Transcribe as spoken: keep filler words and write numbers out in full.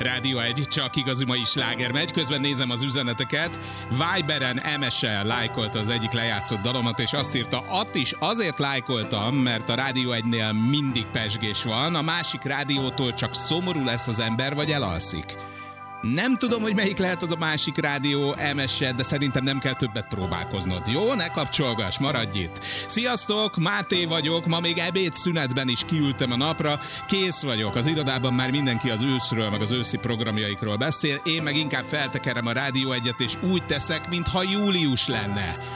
Rádió egy, csak igazi mai sláger megy. Közben nézem az üzeneteket. Viberen em es-el lájkolta az egyik lejátszott dalomat, és azt írta, att is azért lájkoltam, mert a Rádió egynél mindig pezsgés van, a másik rádiótól csak szomorú lesz az ember, vagy elalszik. Nem tudom, hogy melyik lehet az a másik rádió em es-e, de szerintem nem kell többet próbálkoznod. Jó, ne kapcsolgass, maradj itt. Sziasztok, Máté vagyok, ma még ebédszünetben is kiültem a napra, kész vagyok. Az irodában már mindenki az őszről, meg az őszi programjaikról beszél, én meg inkább feltekerem a Rádió egyet, és úgy teszek, mintha július lenne.